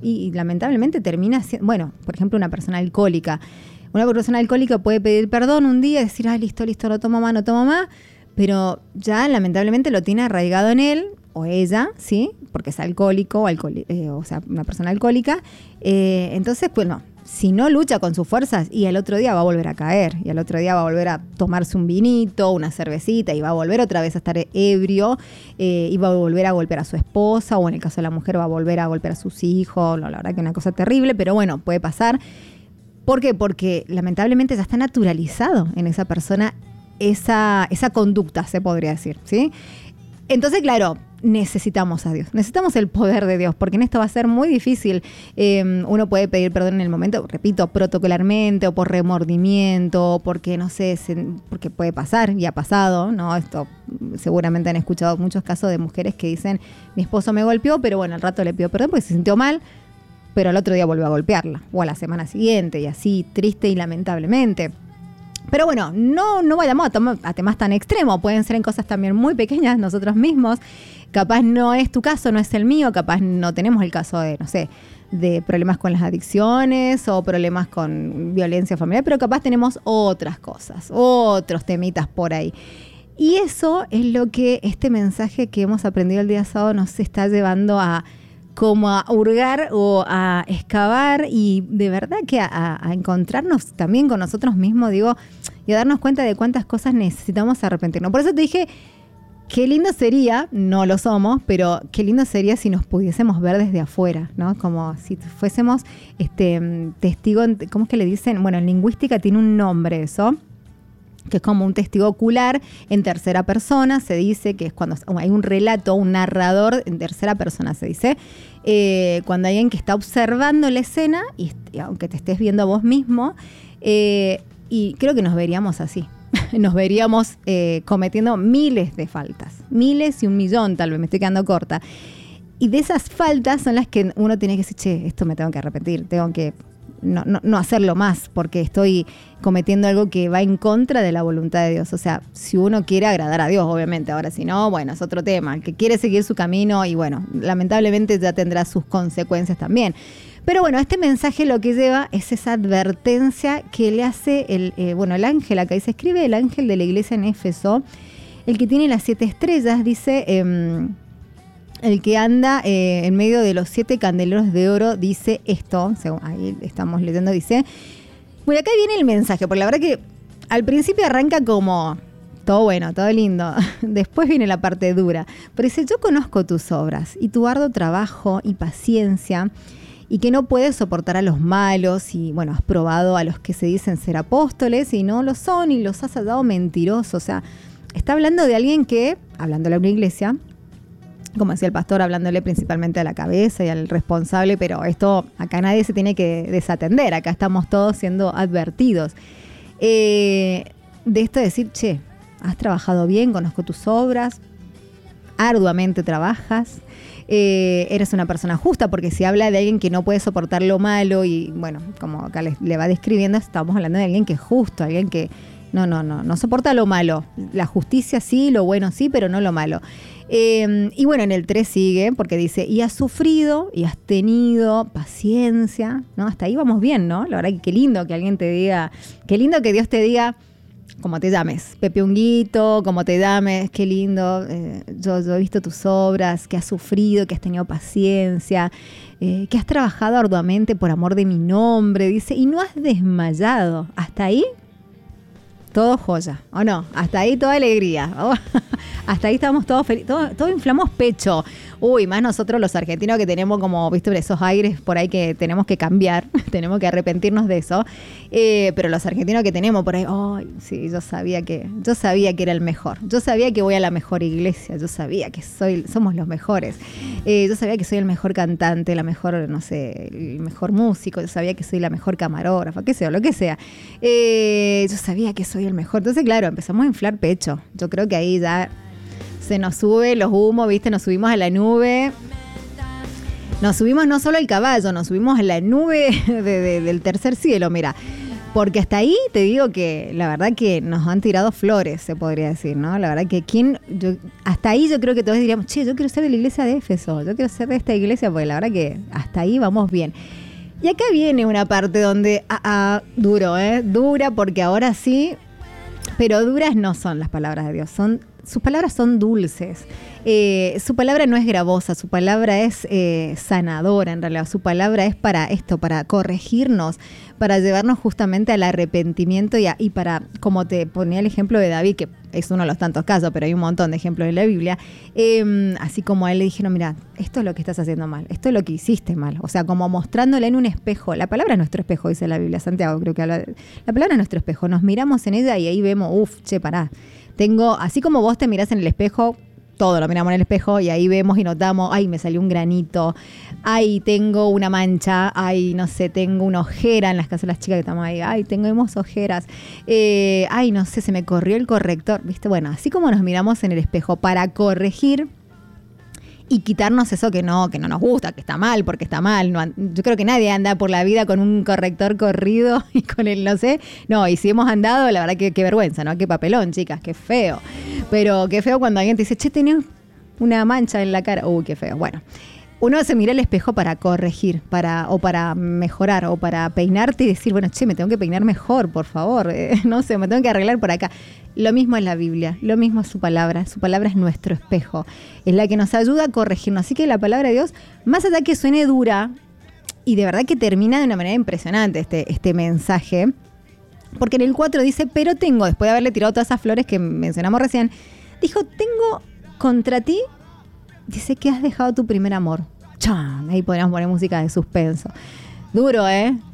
Y lamentablemente termina siendo, bueno, por ejemplo, una persona alcohólica. Una persona alcohólica puede pedir perdón un día y decir, listo, no tomo más, pero ya lamentablemente lo tiene arraigado en él o ella, ¿sí? Porque es alcohólico, o sea, una persona alcohólica. Entonces, pues no, si no lucha con sus fuerzas, y al otro día va a volver a caer, y al otro día va a volver a tomarse un vinito, una cervecita, y va a volver otra vez a estar ebrio, y va a volver a golpear a su esposa, o en el caso de la mujer va a volver a golpear a sus hijos. La verdad que es una cosa terrible, pero bueno, puede pasar. ¿Por qué? Porque lamentablemente ya está naturalizado en esa persona esa conducta, se podría decir, ¿sí? Entonces, claro, necesitamos a Dios, necesitamos el poder de Dios, porque en esto va a ser muy difícil. Uno puede pedir perdón en el momento, repito, protocolarmente, o por remordimiento, o porque, no sé, porque puede pasar, y ha pasado, ¿no? Esto seguramente han escuchado muchos casos de mujeres que dicen, mi esposo me golpeó, pero bueno, al rato le pidió perdón porque se sintió mal, pero al otro día volvió a golpearla, o a la semana siguiente, y así, triste y lamentablemente. Pero bueno, no vayamos a temas tan extremos, pueden ser en cosas también muy pequeñas nosotros mismos. Capaz no es tu caso, no es el mío, capaz no tenemos el caso de, no sé, de problemas con las adicciones o problemas con violencia familiar, pero capaz tenemos otras cosas, otros temitas por ahí. Y eso es lo que este mensaje que hemos aprendido el día sábado nos está llevando a como a hurgar o a excavar, y de verdad que a encontrarnos también con nosotros mismos, digo, y a darnos cuenta de cuántas cosas necesitamos arrepentirnos. Por eso te dije, qué lindo sería, no lo somos, pero qué lindo sería si nos pudiésemos ver desde afuera, ¿no? Como si fuésemos testigo, ¿cómo es que le dicen? Bueno, en lingüística tiene un nombre eso, que es como un testigo ocular en tercera persona, se dice que es cuando hay un relato, un narrador en tercera persona, se dice, cuando hay alguien que está observando la escena, y aunque te estés viendo a vos mismo, y creo que nos veríamos así, nos veríamos cometiendo miles de faltas, miles y 1.000.000, tal vez me estoy quedando corta, y de esas faltas son las que uno tiene que decir, che, esto me tengo que arrepentir, tengo que no hacerlo más, porque estoy cometiendo algo que va en contra de la voluntad de Dios. O sea, si uno quiere agradar a Dios, obviamente. Ahora, si no, bueno, es otro tema. El que quiere seguir su camino, y bueno, lamentablemente ya tendrá sus consecuencias también. Pero bueno, este mensaje lo que lleva es esa advertencia que le hace el ángel, acá dice, escribe el ángel de la iglesia en Éfeso, el que tiene las 7 estrellas, dice, el que anda en medio de los 7 candeleros de oro, dice esto, ahí estamos leyendo, dice, bueno, acá viene el mensaje, porque la verdad que al principio arranca como todo bueno, todo lindo, después viene la parte dura, pero dice, yo conozco tus obras y tu arduo trabajo y paciencia, y que no puedes soportar a los malos, y bueno, has probado a los que se dicen ser apóstoles y no lo son, y los has hallado mentirosos. O sea, está hablando de alguien que, hablándole a una iglesia, como decía el pastor, hablándole principalmente a la cabeza y al responsable, pero esto acá nadie se tiene que desatender, acá estamos todos siendo advertidos. De esto de decir, che, has trabajado bien, conozco tus obras, arduamente trabajas, eres una persona justa, porque si habla de alguien que no puede soportar lo malo, y bueno, como acá le va describiendo, estamos hablando de alguien que es justo, alguien que no soporta lo malo, la justicia sí, lo bueno sí, pero no lo malo. Y bueno, en el 3 sigue, porque dice, y has sufrido y has tenido paciencia, ¿no? Hasta ahí vamos bien, ¿no? La verdad que qué lindo que alguien te diga, qué lindo que Dios te diga, como te llames, Pepe Unguito, como te llames, qué lindo, yo he visto tus obras, que has sufrido, que has tenido paciencia, que has trabajado arduamente por amor de mi nombre, dice, y no has desmayado. Hasta ahí, todo joya, ¿o no? Hasta ahí toda alegría. Hasta ahí estamos todos felices, todos inflamos pecho. Uy, más nosotros los argentinos que tenemos como, viste, esos aires por ahí que tenemos que cambiar, tenemos que arrepentirnos de eso. Pero los argentinos que tenemos por ahí, ay, sí, yo sabía que era el mejor. Yo sabía que voy a la mejor iglesia, yo sabía que somos los mejores. Yo sabía que soy el mejor cantante, la mejor, no sé, el mejor músico, yo sabía que soy la mejor camarógrafa, qué sé yo, lo que sea. Yo sabía que soy el mejor. Entonces, claro, empezamos a inflar pecho. Yo creo que ahí ya se nos sube los humos, ¿viste? Nos subimos a la nube. Nos subimos no solo al caballo, nos subimos a la nube del tercer cielo, mira. Porque hasta ahí te digo que la verdad que nos han tirado flores, se podría decir, ¿no? La verdad que hasta ahí yo creo que todos diríamos, che, yo quiero ser de la iglesia de Éfeso, yo quiero ser de esta iglesia, porque la verdad que hasta ahí vamos bien. Y acá viene una parte donde, duro, dura, porque ahora sí, pero duras no son las palabras de Dios, sus palabras son dulces. Su palabra no es gravosa, su palabra es sanadora en realidad, su palabra es para esto, para corregirnos, para llevarnos justamente al arrepentimiento y para, como te ponía el ejemplo de David, que es uno de los tantos casos, pero hay un montón de ejemplos en la Biblia, así como a él le dijeron, mira, esto es lo que estás haciendo mal, esto es lo que hiciste mal, o sea, como mostrándole en un espejo, la palabra es nuestro espejo, dice la Biblia, Santiago creo que habla, la palabra es nuestro espejo, nos miramos en ella y ahí vemos, pará, así como vos te mirás en el espejo, todo lo miramos en el espejo y ahí vemos y notamos, ay, me salió un granito, ay, tengo una mancha, ay, no sé, tengo una ojera en las casas de las chicas que estamos ahí, ay, tenemos ojeras, ay, no sé, se me corrió el corrector, ¿viste? Bueno, así como nos miramos en el espejo para corregir y quitarnos eso que no nos gusta, que está mal, porque está mal. No, yo creo que nadie anda por la vida con un corrector corrido y con el no sé. No, y si hemos andado, la verdad que qué vergüenza, ¿no? Qué papelón, chicas, qué feo. Pero qué feo cuando alguien te dice, che, tenés una mancha en la cara. Uy, qué feo. Bueno, uno se mira al espejo para corregir, o para mejorar, o para peinarte y decir, bueno, che, me tengo que peinar mejor, por favor. No sé, me tengo que arreglar por acá. Lo mismo es la Biblia, lo mismo es su palabra es nuestro espejo, es la que nos ayuda a corregirnos. Así que la palabra de Dios, más allá que suene dura, y de verdad que termina de una manera impresionante este mensaje, porque en el 4 dice, pero tengo, después de haberle tirado todas esas flores que mencionamos recién, dijo, tengo contra ti, dice que has dejado tu primer amor. ¡Chan! Ahí podríamos poner música de suspenso. Duro,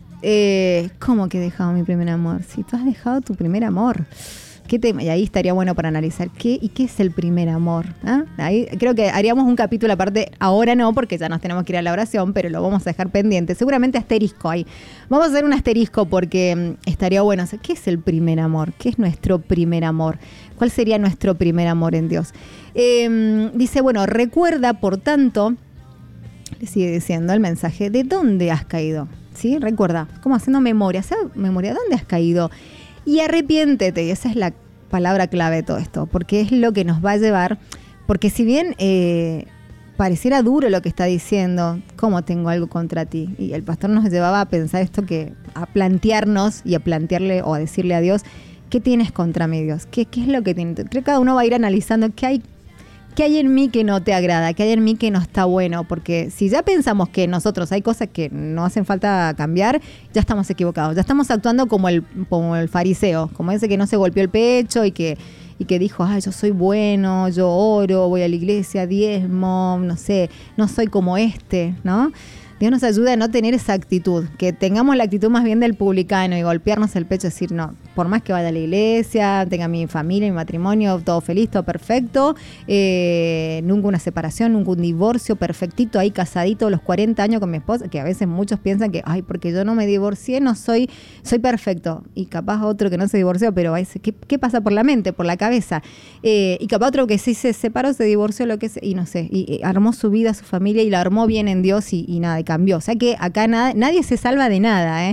¿cómo que he dejado mi primer amor? Si tú has dejado tu primer amor. ¿Qué tema? Y ahí estaría bueno para analizar qué es el primer amor. Ahí creo que haríamos un capítulo aparte, ahora no, porque ya nos tenemos que ir a la oración, pero lo vamos a dejar pendiente. Seguramente asterisco ahí. Vamos a hacer un asterisco porque estaría bueno. ¿Qué es el primer amor? ¿Qué es nuestro primer amor? ¿Cuál sería nuestro primer amor en Dios? Dice, bueno, recuerda, por tanto, le sigue diciendo el mensaje, ¿de dónde has caído? ¿Sí? Recuerda, como haciendo memoria. Memoria, ¿dónde has caído? Y arrepiéntete, y esa es la palabra clave de todo esto, porque es lo que nos va a llevar, porque si bien pareciera duro lo que está diciendo, ¿cómo tengo algo contra ti? Y el pastor nos llevaba a pensar esto, a plantearnos y a plantearle o a decirle a Dios, ¿qué tienes contra mí, Dios? ¿Qué es lo que tienes? Creo que cada uno va a ir analizando qué hay en mí que no te agrada, qué hay en mí que no está bueno, porque si ya pensamos que nosotros hay cosas que no hacen falta cambiar, ya estamos equivocados, ya estamos actuando como el fariseo, como ese que no se golpeó el pecho y que dijo, yo soy bueno, yo oro, voy a la iglesia, diezmo, no sé, no soy como ¿no? Dios nos ayuda a no tener esa actitud, que tengamos la actitud más bien del publicano y golpearnos el pecho y decir, no, por más que vaya a la iglesia, tenga mi familia, mi matrimonio, todo feliz, todo perfecto, nunca una separación, nunca un divorcio, perfectito, ahí casadito, los 40 años con mi esposa, que a veces muchos piensan que, porque yo no me divorcié, no soy perfecto, y capaz otro que no se divorció, pero ¿qué pasa por la mente, por la cabeza? Y capaz otro que sí se separó, se divorció, lo que sea, y no sé, y armó su vida, su familia, y la armó bien en Dios y nada, cambió. O sea que acá nadie se salva de nada,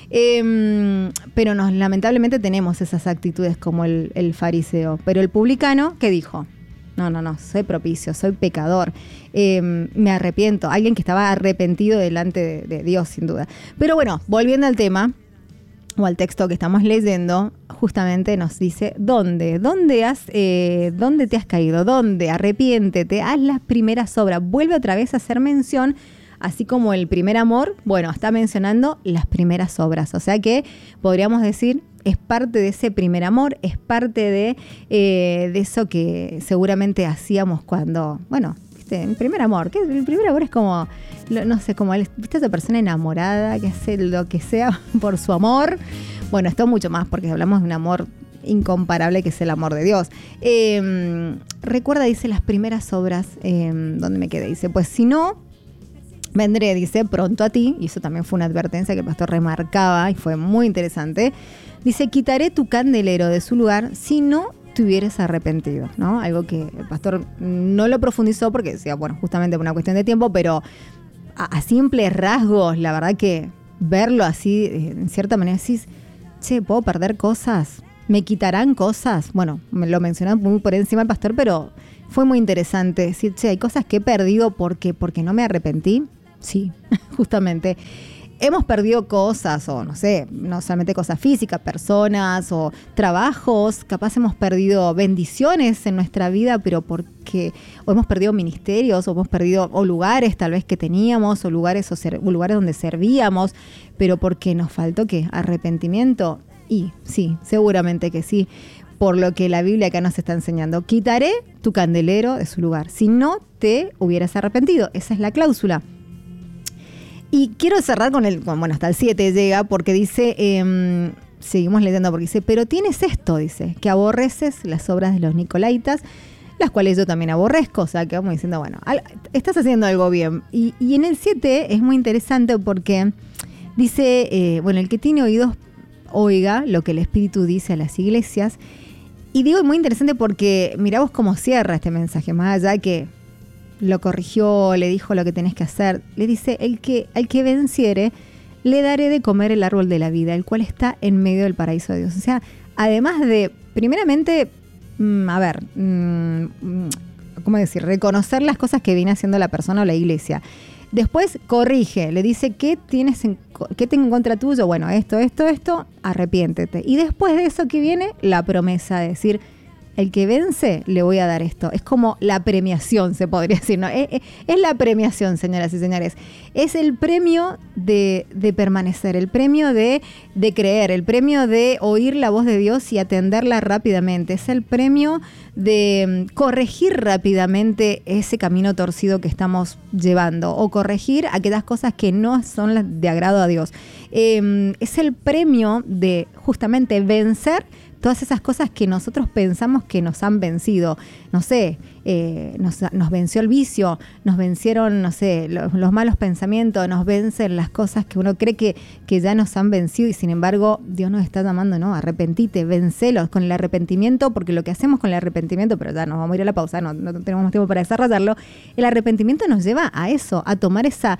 pero lamentablemente tenemos esas actitudes como el fariseo. Pero el publicano, ¿qué dijo? No, soy propicio, soy pecador, me arrepiento. Alguien que estaba arrepentido delante de Dios, sin duda. Pero bueno, volviendo al tema, o al texto que estamos leyendo, justamente nos dice, ¿dónde te has caído? ¿Dónde? Arrepiéntete, haz las primeras obras. Vuelve otra vez a hacer mención, así como el primer amor, bueno, está mencionando las primeras obras. O sea que podríamos decir, es parte de ese primer amor, es parte de eso que seguramente hacíamos cuando, bueno, ¿viste? El primer amor. El primer amor es como, no sé, como ¿viste? Esa persona enamorada que hace lo que sea por su amor. Bueno, esto mucho más porque hablamos de un amor incomparable que es el amor de Dios. Recuerda, dice, las primeras obras, ¿dónde me quedé? Dice, pues si no, vendré, dice, pronto a ti, y eso también fue una advertencia que el pastor remarcaba y fue muy interesante. Dice, quitaré tu candelero de su lugar si no te hubieras arrepentido, ¿no? Algo que el pastor no lo profundizó porque decía, bueno, justamente por una cuestión de tiempo, pero a simples rasgos, la verdad que verlo así, en cierta manera, decís, che, ¿puedo perder cosas? ¿Me quitarán cosas? Bueno, me lo mencionó muy por encima el pastor, pero fue muy interesante decir, che, hay cosas que he perdido porque no me arrepentí. Sí, justamente. Hemos perdido cosas, o no sé, no solamente cosas físicas, personas o trabajos, capaz hemos perdido bendiciones en nuestra vida, pero o hemos perdido ministerios, o hemos perdido o lugares tal vez que teníamos, o lugares donde servíamos, pero porque nos faltó ¿qué? Arrepentimiento. Y sí, seguramente que sí, por lo que la Biblia acá nos está enseñando. Quitaré tu candelero de su lugar, si no te hubieras arrepentido. Esa es la cláusula. Y quiero cerrar hasta el 7 llega, porque dice, seguimos leyendo, porque dice, pero tienes esto, dice, que aborreces las obras de los nicolaitas, las cuales yo también aborrezco. O sea, que vamos diciendo, bueno, estás haciendo algo bien. Y en el 7 es muy interesante porque dice, el que tiene oídos, oiga lo que el Espíritu dice a las iglesias. Y digo, es muy interesante porque mirá vos cómo cierra este mensaje, más allá que lo corrigió, le dijo lo que tenés que hacer. Le dice, al que venciere, le daré de comer el árbol de la vida, el cual está en medio del paraíso de Dios. O sea, además de, primeramente, ¿cómo decir? Reconocer las cosas que viene haciendo la persona o la iglesia. Después corrige, le dice, ¿qué tengo en contra tuyo? Bueno, esto, arrepiéntete. Y después de eso que viene, la promesa de decir, el que vence, le voy a dar esto. Es como la premiación, se podría decir, ¿no? Es la premiación, señoras y señores. Es el premio de permanecer, el premio de creer, el premio de oír la voz de Dios y atenderla rápidamente. Es el premio de corregir rápidamente ese camino torcido que estamos llevando, o corregir aquellas cosas que no son las de agrado a Dios. Es el premio de justamente vencer todas esas cosas que nosotros pensamos que nos han vencido. No sé, nos venció el vicio, nos vencieron, no sé, los malos pensamientos, nos vencen las cosas que uno cree que ya nos han vencido, y sin embargo Dios nos está llamando, ¿no? Arrepentite, vencelos con el arrepentimiento, porque lo que hacemos con el arrepentimiento, pero ya nos vamos a ir a la pausa, no tenemos más tiempo para desarrollarlo. El arrepentimiento nos lleva a eso, a tomar esa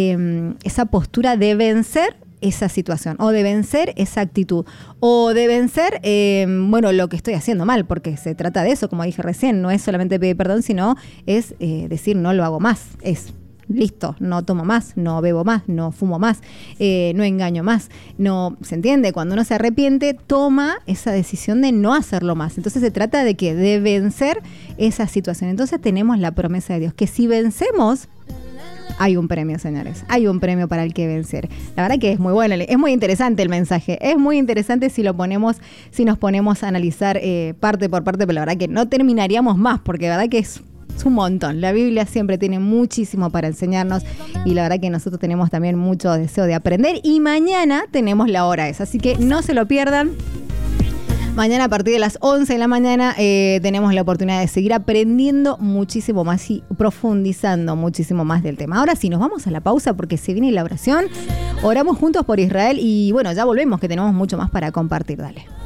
postura de vencer esa situación, o de vencer esa actitud, o de vencer lo que estoy haciendo mal, porque se trata de eso, como dije recién, no es solamente pedir perdón, sino es decir, no lo hago más, es listo, no tomo más, no bebo más, no fumo más, no engaño más, no, ¿se entiende? Cuando uno se arrepiente, toma esa decisión de no hacerlo más. Entonces se trata de ¿qué? De vencer esa situación. Entonces tenemos la promesa de Dios, que si vencemos, hay un premio, señores. Hay un premio para el que vencer. La verdad que es muy bueno, es muy interesante el mensaje. Es muy interesante si nos ponemos a analizar parte por parte, pero la verdad que no terminaríamos más, porque la verdad que es un montón. La Biblia siempre tiene muchísimo para enseñarnos, y la verdad que nosotros tenemos también mucho deseo de aprender, y mañana tenemos la hora esa, así que no se lo pierdan. Mañana a partir de las 11 de la mañana tenemos la oportunidad de seguir aprendiendo muchísimo más y profundizando muchísimo más del tema. Ahora sí, nos vamos a la pausa porque se viene la oración. Oramos juntos por Israel y bueno, ya volvemos, que tenemos mucho más para compartir. Dale.